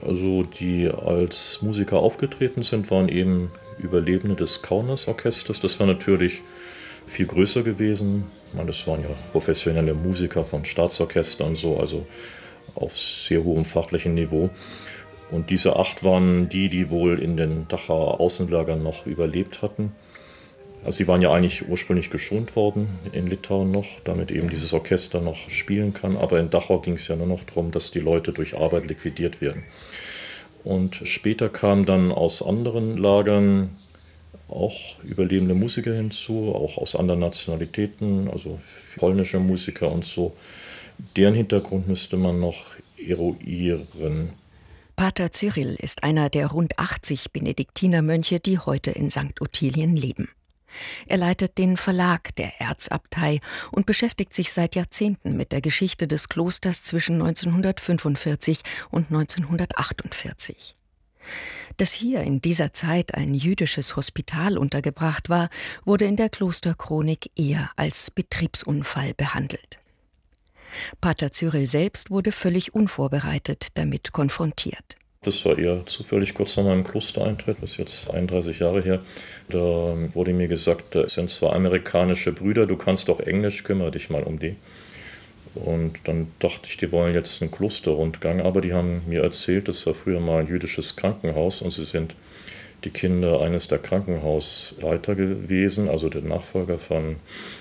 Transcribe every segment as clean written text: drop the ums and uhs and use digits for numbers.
Also die als Musiker aufgetreten sind, waren eben Überlebende des Kaunas-Orchesters. Das war natürlich viel größer gewesen. Ich meine, das waren ja professionelle Musiker vom Staatsorchester und so, also auf sehr hohem fachlichen Niveau. Und diese 8 waren die wohl in den Dachauer Außenlagern noch überlebt hatten. Also die waren ja eigentlich ursprünglich geschont worden in Litauen noch, damit eben dieses Orchester noch spielen kann. Aber in Dachau ging es ja nur noch darum, dass die Leute durch Arbeit liquidiert werden. Und später kamen dann aus anderen Lagern auch überlebende Musiker hinzu, auch aus anderen Nationalitäten, also polnische Musiker und so. Deren Hintergrund müsste man noch eruieren. Pater Cyrill ist einer der rund 80 Benediktinermönche, die heute in St. Ottilien leben. Er leitet den Verlag der Erzabtei und beschäftigt sich seit Jahrzehnten mit der Geschichte des Klosters zwischen 1945 und 1948. Dass hier in dieser Zeit ein jüdisches Hospital untergebracht war, wurde in der Klosterchronik eher als Betriebsunfall behandelt. Pater Cyrill selbst wurde völlig unvorbereitet damit konfrontiert. Das war eher zufällig kurz nach meinem Klostereintritt, das ist jetzt 31 Jahre her. Da wurde mir gesagt, da sind 2 amerikanische Brüder, du kannst doch Englisch, kümmere dich mal um die. Und dann dachte ich, die wollen jetzt einen Klosterrundgang, aber die haben mir erzählt, das war früher mal ein jüdisches Krankenhaus und sie sind die Kinder eines der Krankenhausleiter gewesen, also der Nachfolger von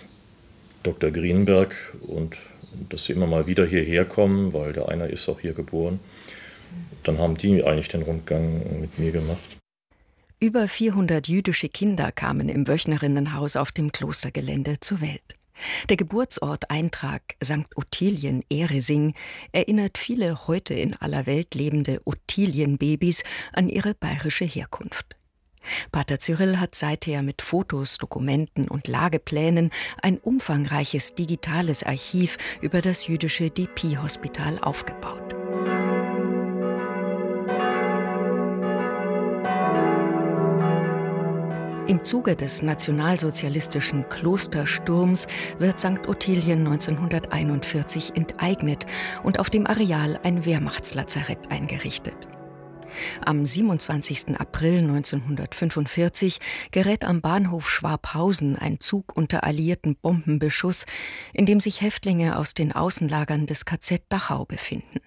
Dr. Greenberg, und dass sie immer mal wieder hierher kommen, weil der eine ist auch hier geboren. Dann haben die eigentlich den Rundgang mit mir gemacht. Über 400 jüdische Kinder kamen im Wöchnerinnenhaus auf dem Klostergelände zur Welt. Der Geburtsort Eintrag St. Ottilien Ehresing erinnert viele heute in aller Welt lebende Ottilien-Babys an ihre bayerische Herkunft. Pater Cyrill hat seither mit Fotos, Dokumenten und Lageplänen ein umfangreiches digitales Archiv über das jüdische DP-Hospital aufgebaut. Im Zuge des nationalsozialistischen Klostersturms wird St. Ottilien 1941 enteignet und auf dem Areal ein Wehrmachtslazarett eingerichtet. Am 27. April 1945 gerät am Bahnhof Schwabhausen ein Zug unter alliierten Bombenbeschuss, in dem sich Häftlinge aus den Außenlagern des KZ Dachau befinden.